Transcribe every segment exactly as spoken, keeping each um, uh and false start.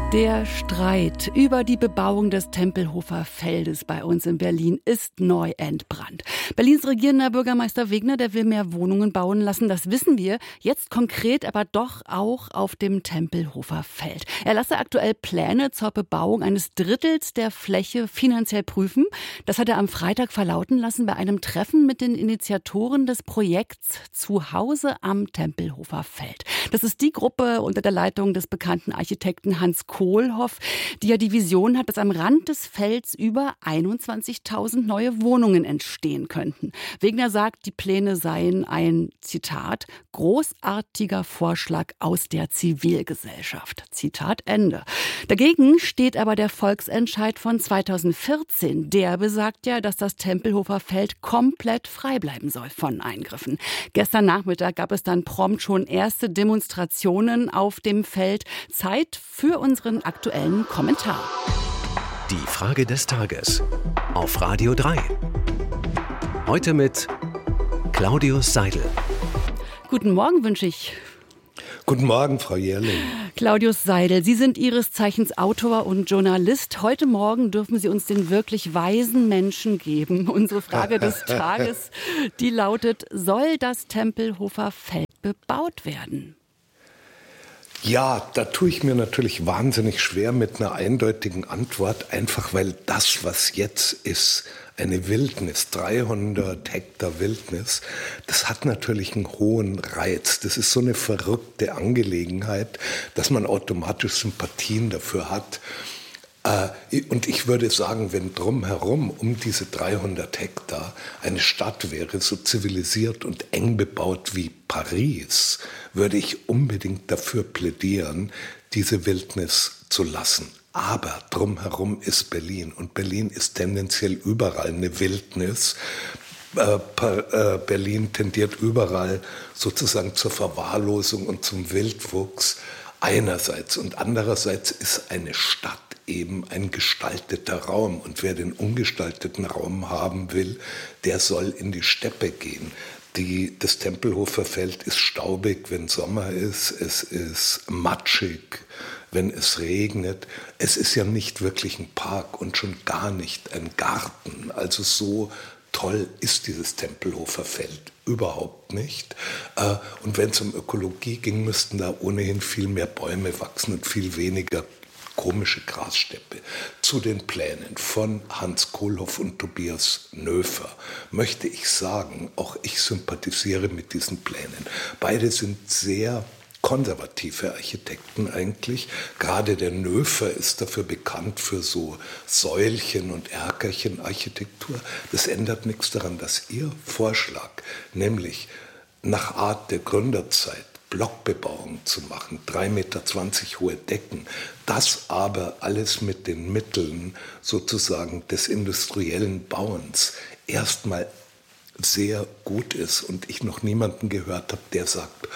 Der Streit über die Bebauung des Tempelhofer Feldes bei uns in Berlin ist neu entbrannt. Berlins regierender Bürgermeister Wegner, der will mehr Wohnungen bauen lassen, das wissen wir. Jetzt konkret aber doch auch auf dem Tempelhofer Feld. Er lasse aktuell Pläne zur Bebauung eines Drittels der Fläche finanziell prüfen. Das hat er am Freitag verlauten lassen bei einem Treffen mit den Initiatoren des Projekts Zuhause am Tempelhofer Feld. Das ist die Gruppe unter der Leitung des bekannten Architekten Hans Kohlhoff, die ja die Vision hat, dass am Rand des Felds über einundzwanzigtausend neue Wohnungen entstehen könnten. Wegner sagt, die Pläne seien ein, Zitat, großartiger Vorschlag aus der Zivilgesellschaft. Zitat Ende. Dagegen steht aber der Volksentscheid von zweitausendvierzehn. Der besagt ja, dass das Tempelhofer Feld komplett frei bleiben soll von Eingriffen. Gestern Nachmittag gab es dann prompt schon erste Demonstrationen auf dem Feld. Zeit für unseren aktuellen Kommentar. Die Frage des Tages auf Radio drei. Heute mit Claudius Seidel. Guten Morgen wünsche ich. Guten Morgen, Frau Jährling. Claudius Seidel, Sie sind Ihres Zeichens Autor und Journalist. Heute Morgen dürfen Sie uns den wirklich weisen Menschen geben. Unsere Frage des Tages, die lautet, soll das Tempelhofer Feld bebaut werden? Ja, da tue ich mir natürlich wahnsinnig schwer mit einer eindeutigen Antwort, einfach weil das, was jetzt ist, eine Wildnis, dreihundert Hektar Wildnis, das hat natürlich einen hohen Reiz. Das ist so eine verrückte Angelegenheit, dass man automatisch Sympathien dafür hat. Und ich würde sagen, wenn drumherum um diese dreihundert Hektar eine Stadt wäre, so zivilisiert und eng bebaut wie Paris, würde ich unbedingt dafür plädieren, diese Wildnis zu lassen. Aber drumherum ist Berlin und Berlin ist tendenziell überall eine Wildnis. Berlin tendiert überall sozusagen zur Verwahrlosung und zum Wildwuchs einerseits. Und andererseits ist eine Stadt eben ein gestalteter Raum. Und wer den ungestalteten Raum haben will, der soll in die Steppe gehen. Die, das Tempelhofer Feld ist staubig, wenn Sommer ist. Es ist matschig, wenn es regnet. Es ist ja nicht wirklich ein Park und schon gar nicht ein Garten. Also so toll ist dieses Tempelhofer Feld überhaupt nicht. Und wenn es um Ökologie ging, müssten da ohnehin viel mehr Bäume wachsen und viel weniger komische Grassteppe. Zu den Plänen von Hans Kohlhoff und Tobias Nöfer möchte ich sagen, auch ich sympathisiere mit diesen Plänen. Beide sind sehr konservative Architekten eigentlich. Gerade der Nöfer ist dafür bekannt für so Säulchen- und Erkerchen-Architektur. Das ändert nichts daran, dass Ihr Vorschlag, nämlich nach Art der Gründerzeit, Blockbebauung zu machen, drei Meter zwanzig hohe Decken, das aber alles mit den Mitteln sozusagen des industriellen Bauens erstmal sehr gut ist und ich noch niemanden gehört habe, der sagt,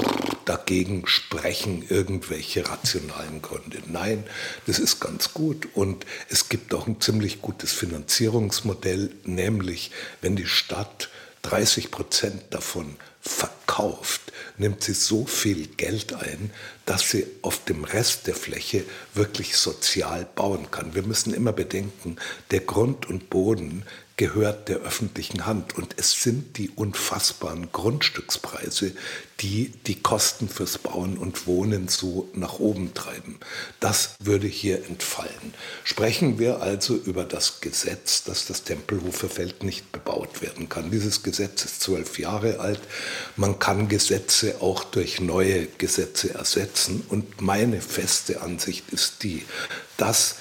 dagegen sprechen irgendwelche rationalen Gründe. Nein, das ist ganz gut und es gibt auch ein ziemlich gutes Finanzierungsmodell, nämlich wenn die Stadt dreißig Prozent davon verkauft, nimmt sie so viel Geld ein, dass sie auf dem Rest der Fläche wirklich sozial bauen kann. Wir müssen immer bedenken, der Grund und Boden gehört der öffentlichen Hand und es sind die unfassbaren Grundstückspreise, die die Kosten fürs Bauen und Wohnen so nach oben treiben. Das würde hier entfallen. Sprechen wir also über das Gesetz, dass das Tempelhofer Feld nicht bebaut werden kann. Dieses Gesetz ist zwölf Jahre alt. Man kann Gesetze auch durch neue Gesetze ersetzen und meine feste Ansicht ist die, dass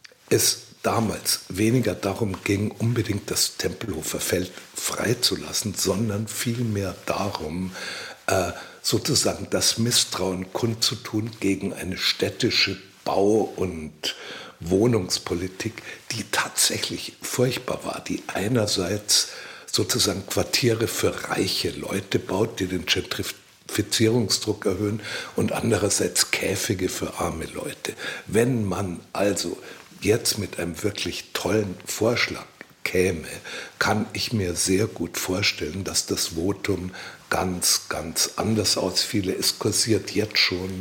es damals weniger darum ging, unbedingt das Tempelhofer Feld freizulassen, sondern vielmehr darum, äh, sozusagen das Misstrauen kundzutun gegen eine städtische Bau- und Wohnungspolitik, die tatsächlich furchtbar war, die einerseits sozusagen Quartiere für reiche Leute baut, die den Gentrifizierungsdruck erhöhen und andererseits Käfige für arme Leute. Wenn man also jetzt mit einem wirklich tollen Vorschlag käme, kann ich mir sehr gut vorstellen, dass das Votum ganz, ganz anders ausfiele. Es kursiert jetzt schon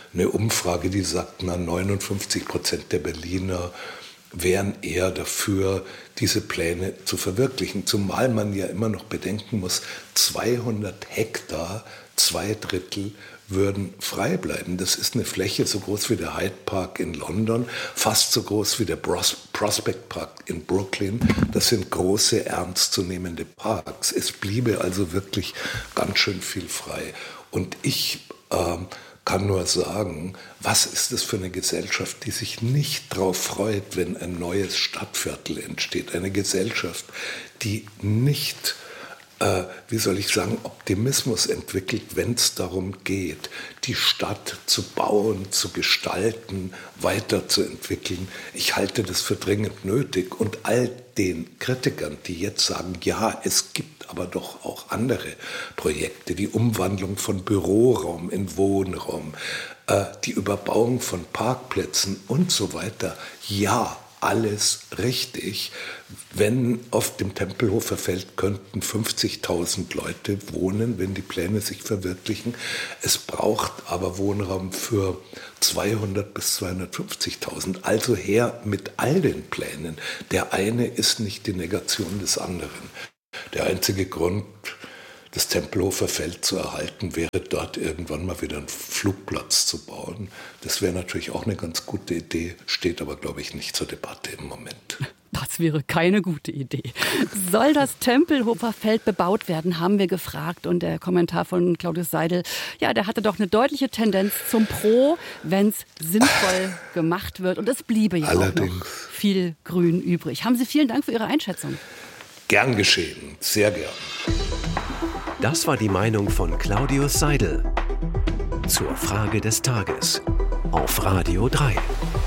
eine Umfrage, die sagt, na, neunundfünfzig Prozent der Berliner wären eher dafür, diese Pläne zu verwirklichen. Zumal man ja immer noch bedenken muss, zweihundert Hektar, zwei Drittel würden frei bleiben. Das ist eine Fläche so groß wie der Hyde Park in London, fast so groß wie der Pros- Prospect Park in Brooklyn. Das sind große, ernstzunehmende Parks. Es bliebe also wirklich ganz schön viel frei. Und ich ähm, kann nur sagen, was ist das für eine Gesellschaft, die sich nicht darauf freut, wenn ein neues Stadtviertel entsteht. Eine Gesellschaft, die nicht, äh, wie soll ich sagen, Optimismus entwickelt, wenn es darum geht, die Stadt zu bauen, zu gestalten, weiterzuentwickeln. Ich halte das für dringend nötig. Und all den Kritikern, die jetzt sagen, ja, es gibt aber doch auch andere Projekte, die Umwandlung von Büroraum in Wohnraum, äh, die Überbauung von Parkplätzen und so weiter. Ja, alles richtig. Wenn auf dem Tempelhofer Feld könnten fünfzigtausend Leute wohnen, wenn die Pläne sich verwirklichen. Es braucht aber Wohnraum für zweihundert bis zweihundertfünfzigtausend. Also her mit all den Plänen. Der eine ist nicht die Negation des anderen. Der einzige Grund, das Tempelhofer Feld zu erhalten, wäre dort irgendwann mal wieder einen Flugplatz zu bauen. Das wäre natürlich auch eine ganz gute Idee, steht aber, glaube ich, nicht zur Debatte im Moment. Das wäre keine gute Idee. Soll das Tempelhofer Feld bebaut werden, haben wir gefragt. Und der Kommentar von Claudius Seidel, ja, der hatte doch eine deutliche Tendenz zum Pro, wenn es sinnvoll gemacht wird. Und es bliebe ja Allerdings. auch noch viel Grün übrig. Haben Sie vielen Dank für Ihre Einschätzung. Gern geschehen, sehr gern. Das war die Meinung von Claudius Seidel zur Frage des Tages auf Radio drei.